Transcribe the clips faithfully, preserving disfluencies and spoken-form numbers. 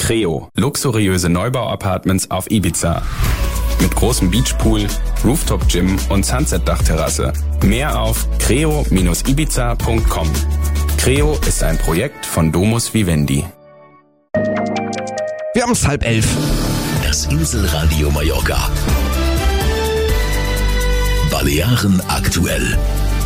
Creo, luxuriöse Neubau-Apartments auf Ibiza. Mit großem Beachpool, Rooftop-Gym und Sunset-Dachterrasse. Mehr auf creo Bindestrich ibiza Punkt com. Creo ist ein Projekt von Domus Vivendi. Wir haben es halb elf. Das Inselradio Mallorca. Balearen aktuell.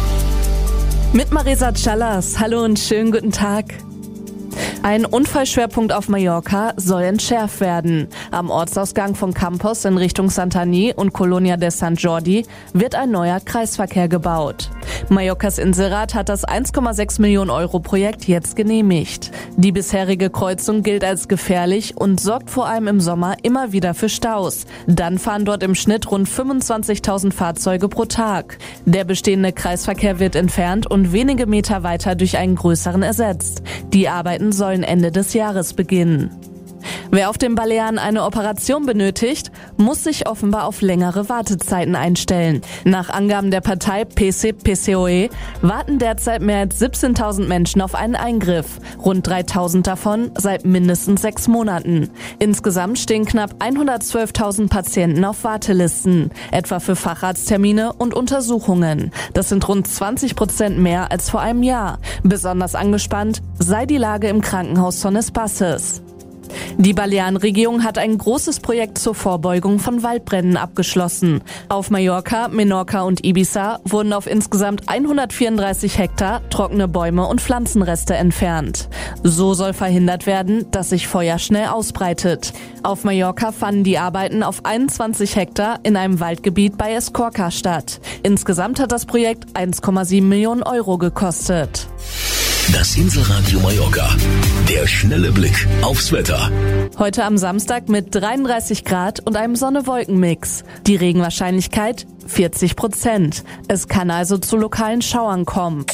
Mit Marisa Callas. Hallo und schönen guten Tag. Ein Unfallschwerpunkt auf Mallorca soll entschärft werden. Am Ortsausgang von Campos in Richtung Santanyí und Colonia de Sant Jordi wird ein neuer Kreisverkehr gebaut. Mallorcas Inselrat hat das eins Komma sechs Millionen Euro Projekt jetzt genehmigt. Die bisherige Kreuzung gilt als gefährlich und sorgt vor allem im Sommer immer wieder für Staus. Dann fahren dort im Schnitt rund fünfundzwanzigtausend Fahrzeuge pro Tag. Der bestehende Kreisverkehr wird entfernt und wenige Meter weiter durch einen größeren ersetzt. Die Arbeiten sollen Ende des Jahres beginnen. Wer auf den Balearen eine Operation benötigt, muss sich offenbar auf längere Wartezeiten einstellen. Nach Angaben der Partei P C P C O E warten derzeit mehr als siebzehntausend Menschen auf einen Eingriff. Rund dreitausend davon seit mindestens sechs Monaten. Insgesamt stehen knapp hundertzwölftausend Patienten auf Wartelisten, etwa für Facharzttermine und Untersuchungen. Das sind rund zwanzig Prozent mehr als vor einem Jahr. Besonders angespannt sei die Lage im Krankenhaus Son Espaces. Die Balearenregierung hat ein großes Projekt zur Vorbeugung von Waldbränden abgeschlossen. Auf Mallorca, Menorca und Ibiza wurden auf insgesamt hundertvierunddreißig Hektar trockene Bäume und Pflanzenreste entfernt. So soll verhindert werden, dass sich Feuer schnell ausbreitet. Auf Mallorca fanden die Arbeiten auf einundzwanzig Hektar in einem Waldgebiet bei Escorca statt. Insgesamt hat das Projekt eins Komma sieben Millionen Euro gekostet. Das Inselradio Mallorca. Der schnelle Blick aufs Wetter. Heute am Samstag mit dreiunddreißig Grad und einem Sonne-Wolken-Mix. Die Regenwahrscheinlichkeit vierzig Prozent. Es kann also zu lokalen Schauern kommen.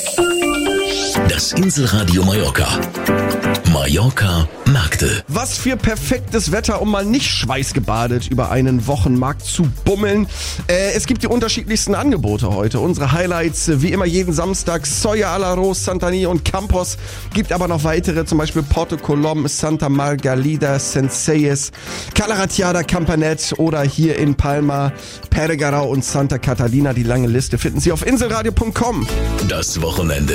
Das Inselradio Mallorca. Mallorca Märkte. Was für perfektes Wetter, um mal nicht schweißgebadet über einen Wochenmarkt zu bummeln. Äh, es gibt die unterschiedlichsten Angebote heute. Unsere Highlights, wie immer jeden Samstag, Soya Alarós, Santanyí und Campos. Gibt aber noch weitere, zum Beispiel Porto Colom, Santa Margalida, Senseyes, Calaratiada, Campanet oder hier in Palma, Pergarau und Santa Catalina. Die lange Liste finden Sie auf inselradio Punkt com. Das Wochenende.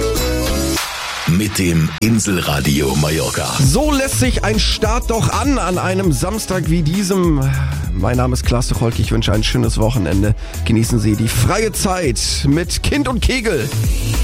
Mit dem Inselradio Mallorca. So lässt sich ein Start doch an, an einem Samstag wie diesem. Mein Name ist Klaas de Golk, ich wünsche ein schönes Wochenende. Genießen Sie die freie Zeit mit Kind und Kegel.